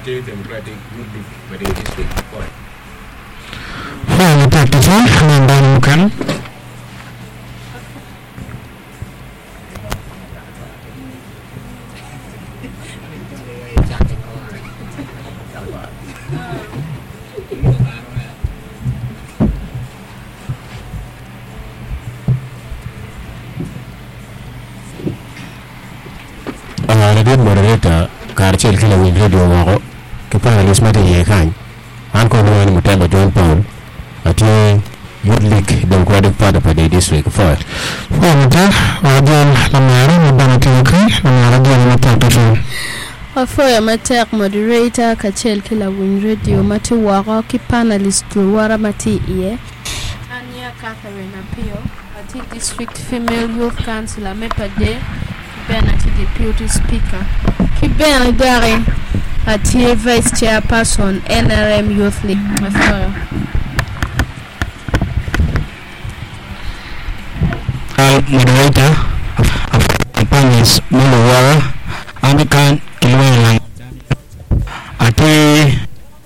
Party Democratic Youth League Pade District. Fine, thank you, sir. And then you can. Radio moderator Karchel kila win radio wako kipanga lismate yekan anko no mutemba John Paul ati Youth League Democratic Party Pade District 4 Fine, John Lamara Mubanatiki and Radio Matatu. Afoya matek moderator Kachel kila win radio mati wako kipanelist Luwara mati iye Anya Catherine Apio ati District Female Youth Councillor Mepade Ben ati Deputy Speaker Kiben Dari ati Vice Chairperson NRM Youth League Afoya Moderator of companies Muluwara Amikan Kilwela ati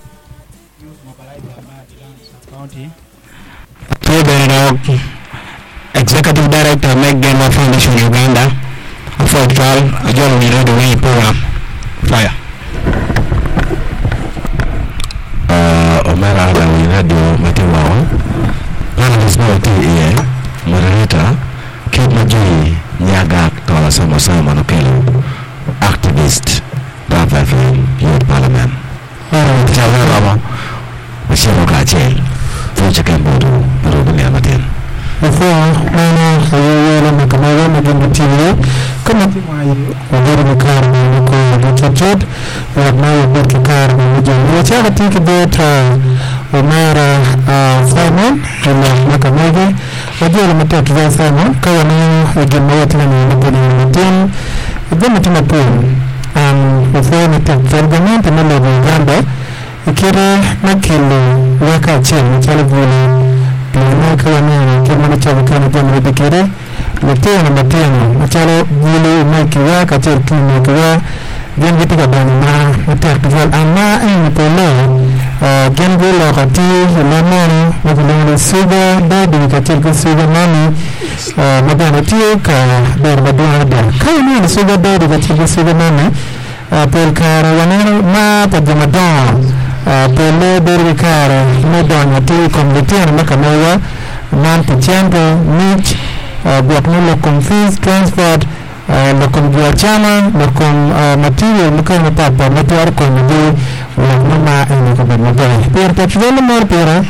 Executive Director Megan Foundation Uganda for trial John Miro the way program fire Omera la win radio matiwa Rana lismate ye moderator Kid Majui Nyaga Tola Sama Nokelo activist Rafael Youth Parliament Rama Mashiro Kachel Fucha Kembodu Ruben Yamatin before Nana Makamara Magimatilia Kamati Wagiri Makar Muko Wagmaya Burkikar which I think about Omara Simon and Makamagi Wagiri Matak Simon Kawani Wagimawatan Magin Gamatimapun and before Matak Velgaman and Miller Uganda Ikira Makilo Waka Chen Chalabuli Kawani Kimana Chavakana Jamaica Bikere Mateno Machalo Gulu Makiwa Katil Kimakiwa Gen Vitika Banana Matak Ama and Polo Gen Gula Kati Lemon Makalona Sugar Baby Katil Sugar Mami Madana Tika Barbadua Kawani Sugar Baby Katil Sugar Mami Polkara Wanero Ma Padamadon Pele Berikara Modon Ati Committee Makamawa Non-Pachampo Mitch Buakno Locum Fees Transferred Locum Guachama Locum Material Mukama Papa Matuar Committee Mama and Locum Pierre Pachvella Morpera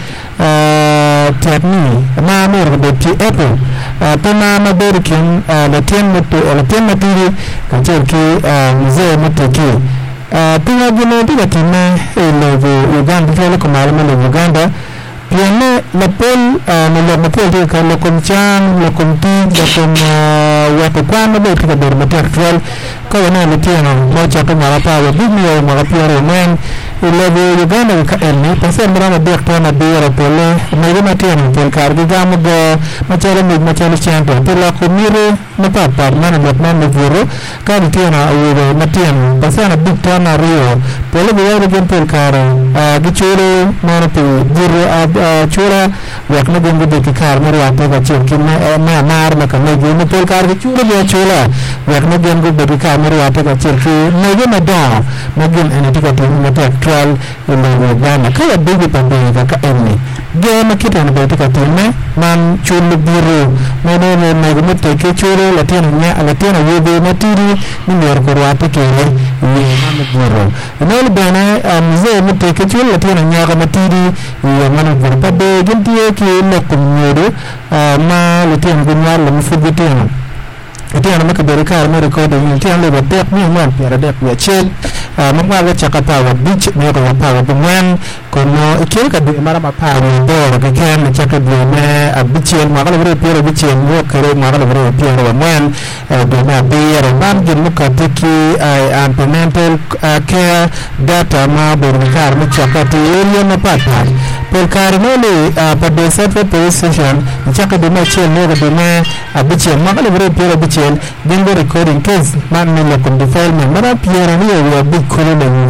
Tatni Mamur Betty Apple Pama Berikin Latin Material Kachaki Muzeo Mutaki Pinga Gunoti Tina Uganda Kumala Uganda Piano Lapel Mapel Locum Chan Locum Tea Locum Wapakwana Betika Bermatak Kawana Latiano Mocha Marapa Bigno Marapia Man Level Uganda Elni Pasembra Bertona Beer Pole Megamatin Polcar Gamugo Machara Machara Chanto Pila Kumiro Mapapa Management Mavuro Kantiana Matian Pasana Big Tana Rio Pole Viagan Polcara Gichuro Monopi Guru Chura Waknagun with the car Marata Chicken Mar Makamagi Polcar Chura Chula Waknagun with the car Marata Chicken Megamadon Magin and Etiquette Trial in the Uganda Kaya Baby Pandemic Emmy Game a kitten about Ticatine Man Chulu Buru Mono Magumate Churu Latina Yubi Matiri New York Ruapike Buru and all Bana Zay take a chul Latina Yaga Matiri Yaman Pade Gintiaki Lokumuru Ma Latin Gunal Mufugitino Atiana Makaberika recording in Tiana with Dep me one Paradep Yachel Mamma Chakapa Beach Miracle Power Buman Kono Ikeka Marama Power Door again Chaka Bume a Bichel Marala Pira Bichel Walker Marala Pira Man Dona Beer and Bamgin Muka Tiki Implemental Care Data Maburikar Chakati Area Mapata Polcarinoli per the central police station Chaka Duma Chel Nova Duma a Bichel Marala Pira Bichel then the recording case man Lokum defilement Mara Pierre and we are big colonel